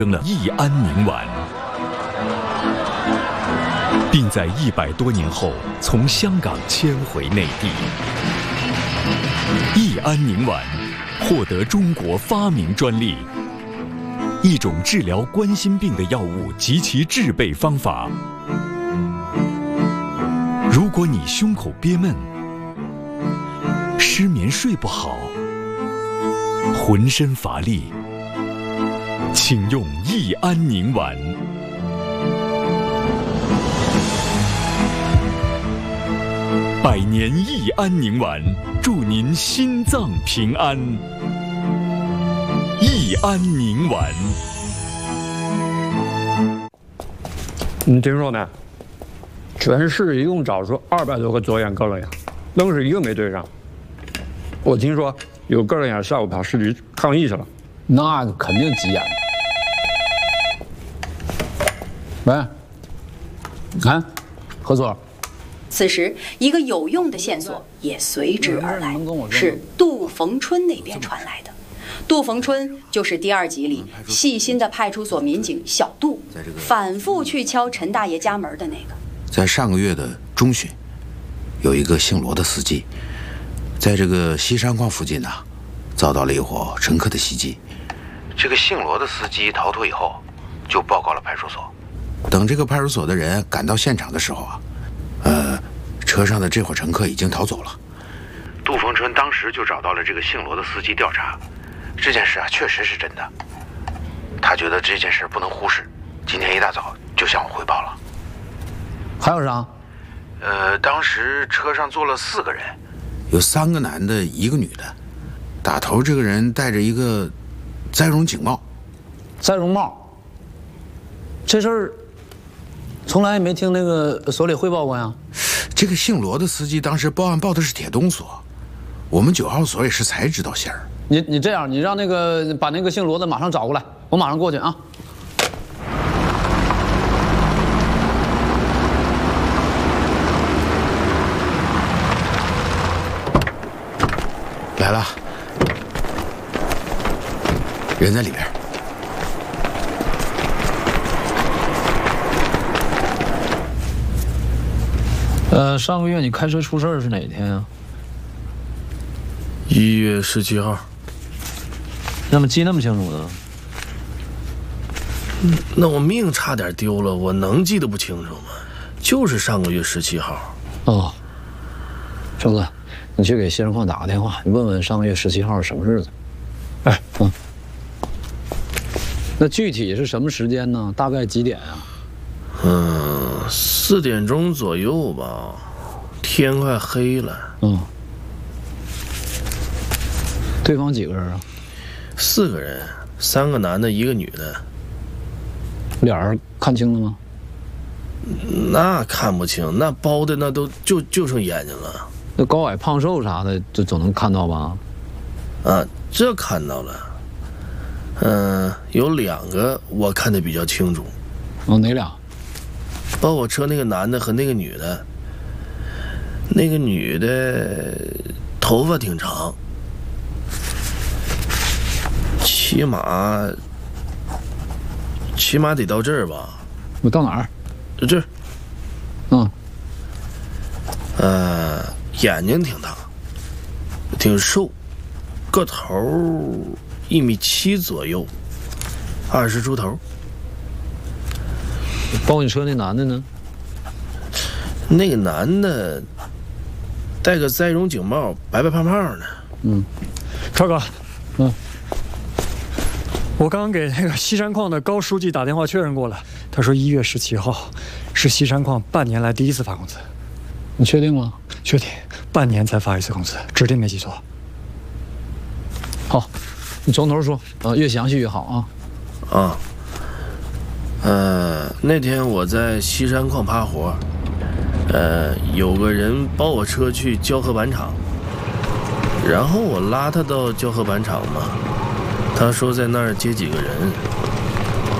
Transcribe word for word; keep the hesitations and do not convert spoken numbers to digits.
了益安宁丸，并在一百多年后从香港迁回内地。益安宁丸获得中国发明专利，一种治疗冠心病的药物及其制备方法。如果你胸口憋闷、失眠睡不好、浑身乏力，请用益安宁丸。百年益安宁丸，祝您心脏平安。益安宁丸。 你听说没？全市一共找出二百多个左眼哥伦眼，愣是一个没对上。我听说有哥伦眼下午跑市局抗议去了。 那肯定急眼。喂，你看，何所？ 此时，一个有用的线索也随之而来，是杜逢春那边传来的。杜逢春就是第二集里细心的派出所民警小杜，反复去敲陈大爷家门的那个。 在上个月的中旬，有一个姓罗的司机，在这个西山矿附近呢、啊，遭到了一伙乘客的袭击。这个姓罗的司机逃脱以后，就报告了派出所。等这个派出所的人赶到现场的时候啊，呃，车上的这伙乘客已经逃走了。杜逢春当时就找到了这个姓罗的司机调查，这件事啊确实是真的。他觉得这件事不能忽视，今天一大早就向我汇报了。 还有啥？ 呃，当时车上坐了四个人，有三个男的，一个女的。打头这个人戴着一个栽绒警帽。 栽绒帽？这事儿从来也没听那个所里汇报过呀。 这个姓罗的司机当时报案报的是铁东所，我们九号所也是才知道信儿。 你你这样，你让那个把那个姓罗的马上找过来，我马上过去啊。 来了，人在里边。 呃，上个月你开车出事儿是哪天啊？ 一月十七号。 那么记那么清楚呢？ 那我命差点丢了，我能记得不清楚吗？就是上个月十七号。 哦，周子，你去给西山矿打个电话，你问问上个月十七号是什么日子。 哎， 嗯。那具体是什么时间呢？大概几点啊？ 嗯，四点钟左右吧，天快黑了。 嗯。对方几个人啊？ 四个人，三个男的，一个女的。 脸儿看清了吗？ 那看不清，那包的那都就就剩眼睛了。 那高矮胖瘦啥的，就总能看到吧？ 啊，这看到了。嗯、呃，有两个我看得比较清楚。 哦，哪俩？ 包我车那个男的和那个女的。那个女的头发挺长，起码起码得到这儿吧。 我到哪儿？ 这儿。 嗯。 呃，眼睛挺大，挺瘦，个头一米七左右，二十出头。 包你车那男的呢？ 那个男的戴个栽绒警帽，白白胖胖的。 嗯，超哥， 嗯， 我刚刚给那个西山矿的高书记打电话确认过了，他说一月十七号是西山矿半年来第一次发工资。 你确定吗？ 确定，半年才发一次工资，指定没记错。 好，你从头说，啊，越详细越好啊。 啊。呃，那天我在西山矿趴活，呃，有个人包我车去胶合板厂，然后我拉他到胶合板厂嘛，他说在那儿接几个人。